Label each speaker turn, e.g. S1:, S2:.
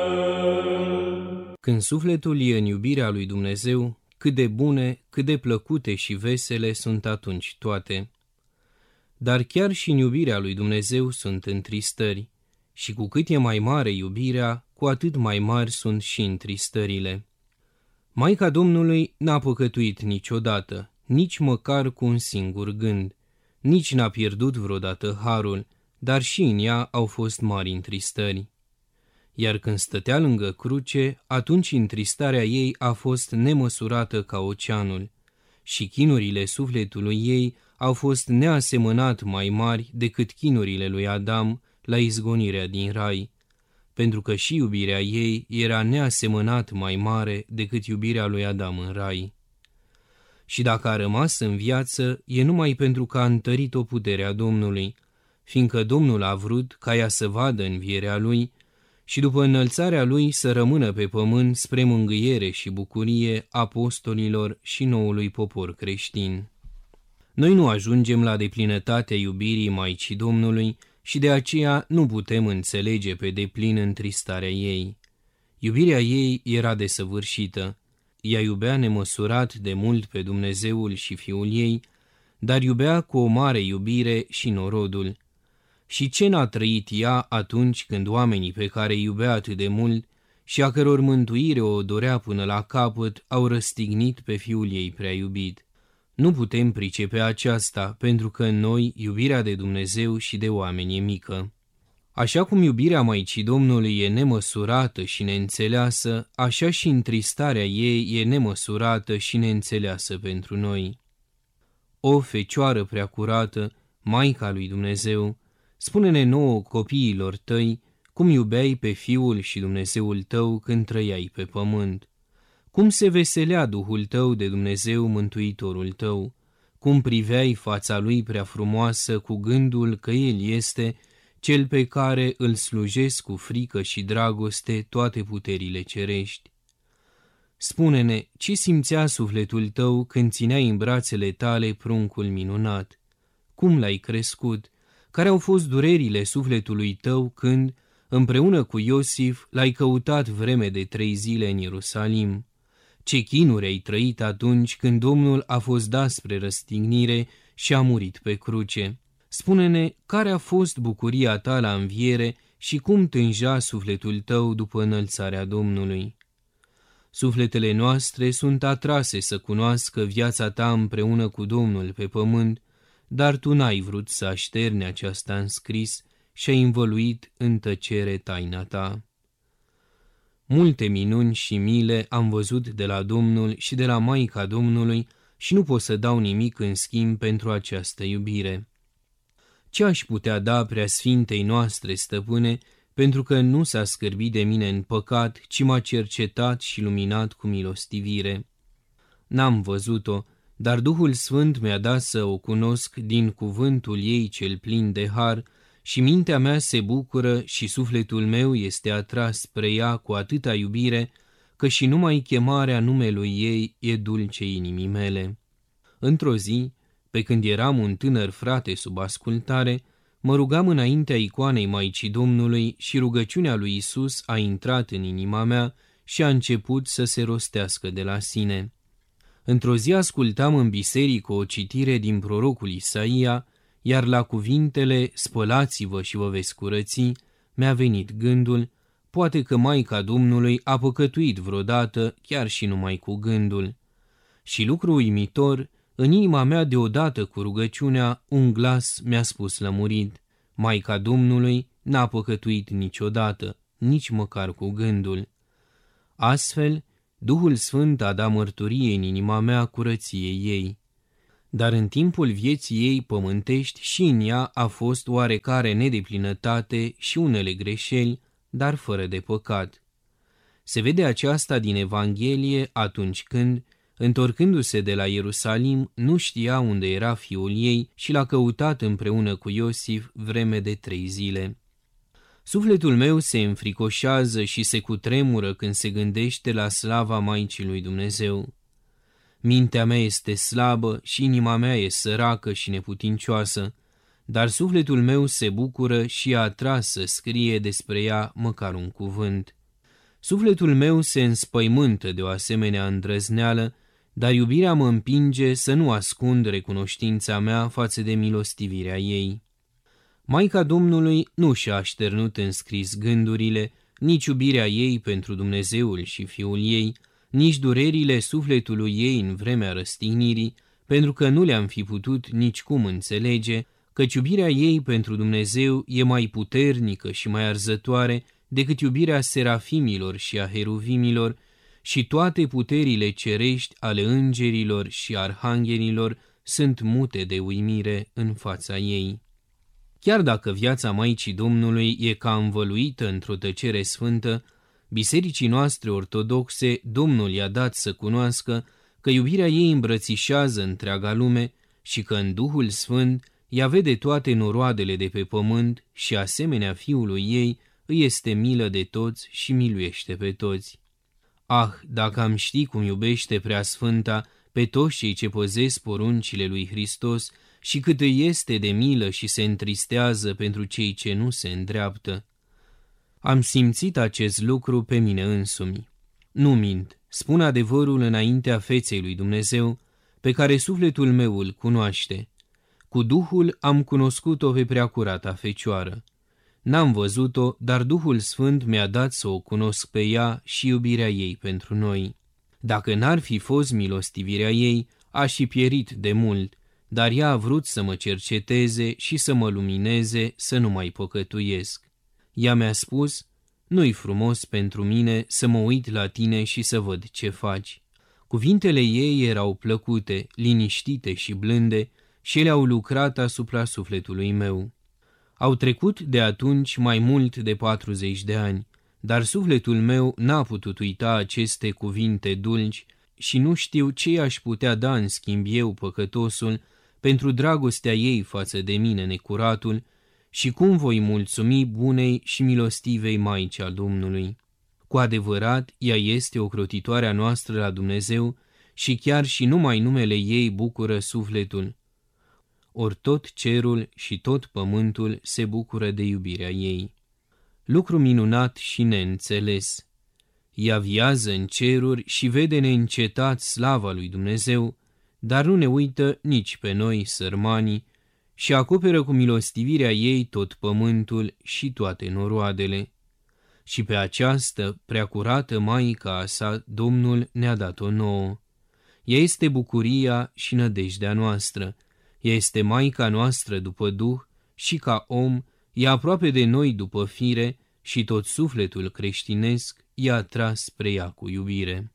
S1: Când sufletul e în iubirea lui Dumnezeu, cât de bune, cât de plăcute și vesele sunt atunci toate. Dar chiar și în iubirea lui Dumnezeu sunt întristări, și cu cât e mai mare iubirea, cu atât mai mari sunt și întristările. Maica Domnului n-a păcătuit niciodată, nici măcar cu un singur gând, nici n-a pierdut vreodată harul, dar și în ea au fost mari întristări. Iar când stătea lângă cruce, atunci întristarea ei a fost nemăsurată ca oceanul, și chinurile sufletului ei au fost neasemănat mai mari decât chinurile lui Adam la izgonirea din rai, pentru că și iubirea ei era neasemănat mai mare decât iubirea lui Adam în rai. Și dacă a rămas în viață, e numai pentru că a întărit-o puterea Domnului, fiindcă Domnul a vrut ca ea să vadă învierea lui și după înălțarea lui să rămână pe pământ spre mângâiere și bucurie apostolilor și noului popor creștin. Noi nu ajungem la deplinătatea iubirii Maicii Domnului și de aceea nu putem înțelege pe deplin întristarea ei. Iubirea ei era desăvârșită. Ea iubea nemăsurat de mult pe Dumnezeul și Fiul ei, dar iubea cu o mare iubire și norodul. Și ce n-a trăit ea atunci când oamenii pe care îi iubea atât de mult și a căror mântuire o dorea până la capăt au răstignit pe Fiul ei prea iubit? Nu putem pricepe aceasta, pentru că în noi iubirea de Dumnezeu și de oameni e mică. Așa cum iubirea Maicii Domnului e nemăsurată și neînțeleasă, așa și întristarea ei e nemăsurată și neînțeleasă pentru noi. O Fecioară preacurată, Maica lui Dumnezeu, spune-ne nouă copiilor tăi cum iubeai pe Fiul și Dumnezeul tău când trăiai pe pământ. Cum se veselea Duhul tău de Dumnezeu Mântuitorul tău, cum priveai fața lui prea frumoasă cu gândul că El este Cel pe care îl slujesc cu frică și dragoste toate puterile cerești. Spune-ne, ce simțea sufletul tău când țineai în brațele tale pruncul minunat? Cum l-ai crescut? Care au fost durerile sufletului tău când, împreună cu Iosif, l-ai căutat vreme de 3 zile în Ierusalim? Ce chinuri ai trăit atunci când Domnul a fost dat spre răstignire și a murit pe cruce? Spune-ne care a fost bucuria ta la înviere și cum tânja sufletul tău după înălțarea Domnului. Sufletele noastre sunt atrase să cunoască viața ta împreună cu Domnul pe pământ, dar tu n-ai vrut să așterni aceasta în scris și ai învăluit în tăcere taina ta. Multe minuni și mile am văzut de la Domnul și de la Maica Domnului și nu pot să dau nimic în schimb pentru această iubire. Ce aș putea da preasfintei noastre stăpâne, pentru că nu s-a scârbit de mine în păcat, ci m-a cercetat și luminat cu milostivire? N-am văzut-o, dar Duhul Sfânt mi-a dat să o cunosc din cuvântul ei cel plin de har și mintea mea se bucură și sufletul meu este atras spre ea cu atâta iubire, că și numai chemarea numelui ei e dulce inimii mele. Într-o zi, pe când eram un tânăr frate sub ascultare, mă rugam înaintea icoanei Maicii Domnului și rugăciunea lui Isus a intrat în inima mea și a început să se rostească de la sine. Într-o zi ascultam în biserică o citire din prorocul Isaia, iar la cuvintele "spălați-vă și vă veți curăți", mi-a venit gândul, poate că Maica Domnului a păcătuit vreodată chiar și numai cu gândul. Și lucru uimitor, în inima mea deodată cu rugăciunea, un glas mi-a spus lămurit: Maica Domnului n-a păcătuit niciodată, nici măcar cu gândul. Astfel, Duhul Sfânt a dat mărturie în inima mea curăției ei. Dar în timpul vieții ei pământești și în ea a fost oarecare nedeplinătate și unele greșeli, dar fără de păcat. Se vede aceasta din Evanghelie atunci când, întorcându-se de la Ierusalim, nu știa unde era fiul ei și l-a căutat împreună cu Iosif vreme de 3 zile. Sufletul meu se înfricoșează și se cutremură când se gândește la slava Maicii lui Dumnezeu. Mintea mea este slabă și inima mea e săracă și neputincioasă, dar sufletul meu se bucură și e atras să scrie despre ea măcar un cuvânt. Sufletul meu se înspăimântă de o asemenea îndrăzneală, dar iubirea mă împinge să nu ascund recunoștința mea față de milostivirea ei. Maica Domnului nu și-a așternut în scris gândurile, nici iubirea ei pentru Dumnezeul și Fiul ei, nici durerile sufletului ei în vremea răstignirii, pentru că nu le-am fi putut nicicum înțelege, căci iubirea ei pentru Dumnezeu e mai puternică și mai arzătoare decât iubirea serafimilor și a heruvimilor, și toate puterile cerești ale îngerilor și arhanghelilor sunt mute de uimire în fața ei. Chiar dacă viața Maicii Domnului e ca învăluită într-o tăcere sfântă, bisericii noastre ortodoxe Domnul i-a dat să cunoască că iubirea ei îmbrățișează întreaga lume și că în Duhul Sfânt ea vede toate noroadele de pe pământ și, asemenea Fiului ei, îi este milă de toți și miluiește pe toți. Ah, dacă am ști cum iubește Preasfânta pe toți cei ce păzesc poruncile lui Hristos și cât îi este de milă și se întristează pentru cei ce nu se îndreaptă. Am simțit acest lucru pe mine însumi. Nu mint, spun adevărul înaintea feței lui Dumnezeu, pe care sufletul meu îl cunoaște. Cu Duhul am cunoscut-o pe Preacurata Fecioară. N-am văzut-o, dar Duhul Sfânt mi-a dat să o cunosc pe ea și iubirea ei pentru noi. Dacă n-ar fi fost milostivirea ei, aș fi pierit de mult, dar ea a vrut să mă cerceteze și să mă lumineze să nu mai păcătuiesc. Ea mi-a spus: nu-i frumos pentru mine să mă uit la tine și să văd ce faci. Cuvintele ei erau plăcute, liniștite și blânde și ele au lucrat asupra sufletului meu. Au trecut de atunci mai mult de 40 de ani, dar sufletul meu n-a putut uita aceste cuvinte dulci și nu știu ce i-aș putea da în schimb eu, păcătosul, pentru dragostea ei față de mine, necuratul, și cum voi mulțumi bunei și milostivei Maice a Domnului. Cu adevărat, ea este ocrotitoarea noastră la Dumnezeu și chiar și numai numele ei bucură sufletul. Ori tot cerul și tot pământul se bucură de iubirea ei. Lucru minunat și neînțeles. Ea viază în ceruri și vede neîncetat slava lui Dumnezeu, dar nu ne uită nici pe noi, sărmanii, și acoperă cu milostivirea ei tot pământul și toate noroadele. Și pe această preacurată Maica a sa Domnul ne-a dat-o nouă. Ea este bucuria și nădejdea noastră. Ea este Maica noastră după Duh și ca om, e aproape de noi după fire și tot sufletul creștinesc i-a atras spre ea cu iubire.